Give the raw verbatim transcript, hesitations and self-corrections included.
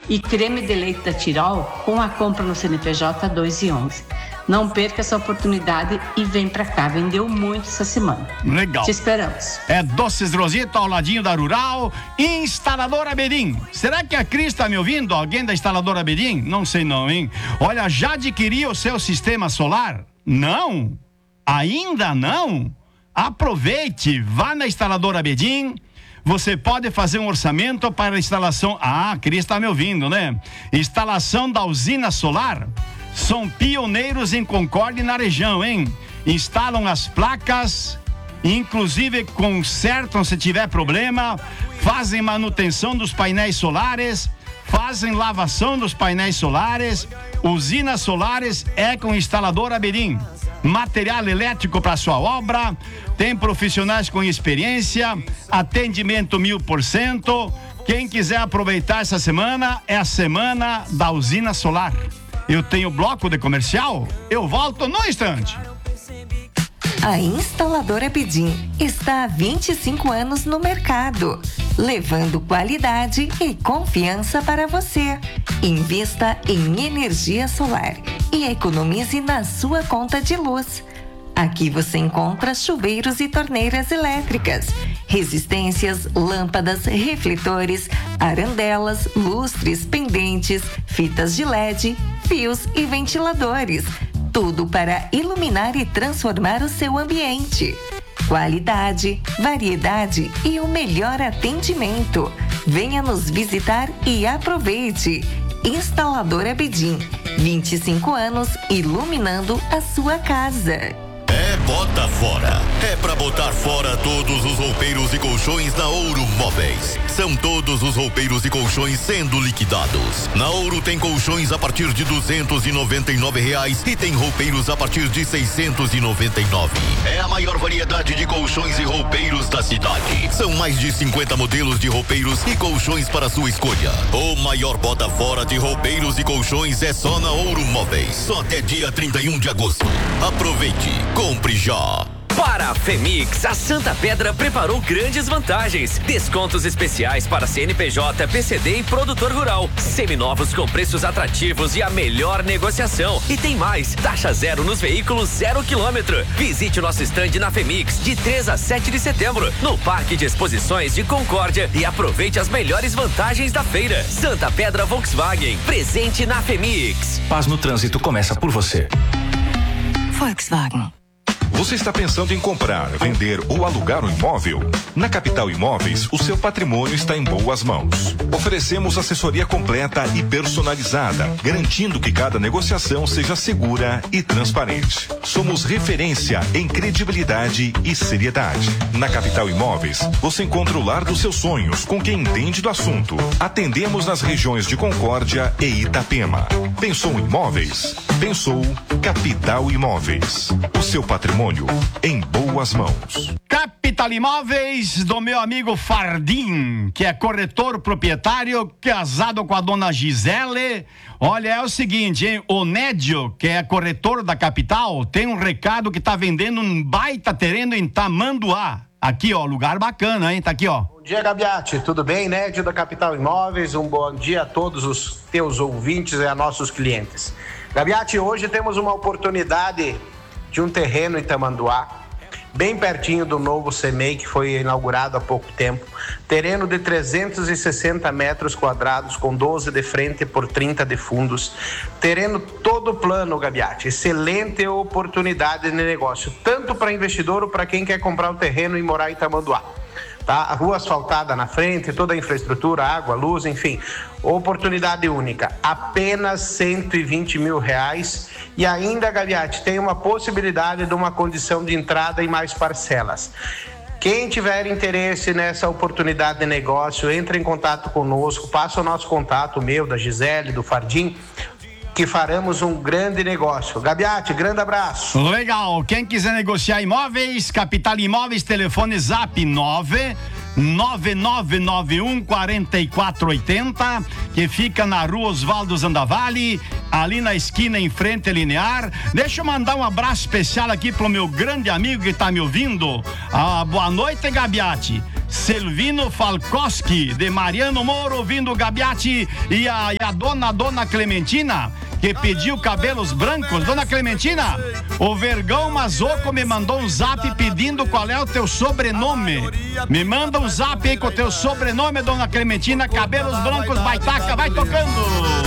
e creme de leite da Tirol com a compra no C N P J dois e onze. Não perca essa oportunidade e vem pra cá. Vendeu muito essa semana. Legal. Te esperamos. É Doces Rosito, ao ladinho da Rural. Instaladora Bedim. Será que a Cris tá me ouvindo? Alguém da Instaladora Bedim? Não sei não, hein? Olha, já adquiriu o seu sistema solar? Não? Ainda não? Aproveite, vá na Instaladora Bedim. Você pode fazer um orçamento para a instalação... Ah, a Cris tá me ouvindo, né? Instalação da usina solar... São pioneiros em Concórdia e na região, hein? Instalam as placas, inclusive consertam se tiver problema, fazem manutenção dos painéis solares, fazem lavação dos painéis solares. Usinas Solares é com Instaladora Bedim. Material elétrico para sua obra, tem profissionais com experiência, atendimento mil por cento. Quem quiser aproveitar essa semana, é a semana da usina solar. Eu tenho bloco de comercial, eu volto no instante. A Instaladora Bedim está há vinte e cinco anos no mercado, levando qualidade e confiança para você. Invista em energia solar e economize na sua conta de luz. Aqui você encontra chuveiros e torneiras elétricas, resistências, lâmpadas, refletores, arandelas, lustres, pendentes, fitas de L E D, fios e ventiladores. Tudo para iluminar e transformar o seu ambiente. Qualidade, variedade e o melhor atendimento. Venha nos visitar e aproveite. Instaladora Bedim, vinte e cinco anos iluminando a sua casa. É bota fora. É pra botar fora todos os roupeiros e colchões na Ouro Móveis. São todos os roupeiros e colchões sendo liquidados. Na Ouro tem colchões a partir de duzentos e noventa e nove reais e tem roupeiros a partir de seiscentos e noventa e nove. É a maior variedade de colchões e roupeiros da cidade. São mais de cinquenta modelos de roupeiros e colchões para sua escolha. O maior bota fora de roupeiros e colchões é só na Ouro Móveis. Só até dia trinta e um de agosto. Aproveite. Compre já. Para a Femix, a Santa Pedra preparou grandes vantagens. Descontos especiais para C N P J, P C D e produtor rural. Seminovos com preços atrativos e a melhor negociação. E tem mais, taxa zero nos veículos zero quilômetro. Visite o nosso estande na Femix de três a sete de setembro, no Parque de Exposições de Concórdia, e aproveite as melhores vantagens da feira. Santa Pedra Volkswagen, presente na Femix. Paz no trânsito começa por você. Volkswagen. Você está pensando em comprar, vender ou alugar um imóvel? Na Capital Imóveis, o seu patrimônio está em boas mãos. Oferecemos assessoria completa e personalizada, garantindo que cada negociação seja segura e transparente. Somos referência em credibilidade e seriedade. Na Capital Imóveis, você encontra o lar dos seus sonhos com quem entende do assunto. Atendemos nas regiões de Concórdia e Itapema. Pensou em imóveis? Pensou Capital Imóveis. O seu patrimônio em boas mãos. Capital Imóveis, do meu amigo Fardim, que é corretor proprietário, casado com a dona Gisele. Olha, é o seguinte, hein? O Nédio, que é corretor da capital, tem um recado que tá vendendo um baita terreno em Tamanduá. Aqui, ó, lugar bacana, hein? Tá aqui, ó. Bom dia, Gabiati. Tudo bem? Nédio da Capital Imóveis. Um bom dia a todos os teus ouvintes e a nossos clientes. Gabiati, hoje temos uma oportunidade de um terreno em Tamanduá, bem pertinho do novo C M E I, que foi inaugurado há pouco tempo. Terreno de trezentos e sessenta metros quadrados, com doze de frente por trinta de fundos. Terreno todo plano, Gabiati. Excelente oportunidade de negócio, tanto para investidor ou para quem quer comprar o terreno e morar em Tamanduá. Tá? A rua asfaltada na frente, toda a infraestrutura, água, luz, enfim. Oportunidade única. Apenas cento e vinte mil reais. E ainda, Gaviati, tem uma possibilidade de uma condição de entrada e mais parcelas. Quem tiver interesse nessa oportunidade de negócio, entre em contato conosco, passa o nosso contato, meu, da Gisele, do Fardim, que faremos um grande negócio. Gabiati, grande abraço. Legal. Quem quiser negociar imóveis, Capital Imóveis, telefone zap nove nove nove nove um quatro quatro oito zero, que fica na rua Osvaldo Zandavalli, ali na esquina em frente a Linear. Deixa eu mandar um abraço especial aqui pro meu grande amigo que tá me ouvindo. Ah, boa noite, Gabiati. Selvino Falkowski, de Mariano Moro, ouvindo o Gabiati e a, e a dona, dona Clementina, que pediu cabelos brancos. Dona Clementina, o Vergão Mazoco me mandou um zap pedindo qual é o teu sobrenome. Me manda um zap aí com o teu sobrenome, dona Clementina, cabelos brancos, baitaca, vai tocando.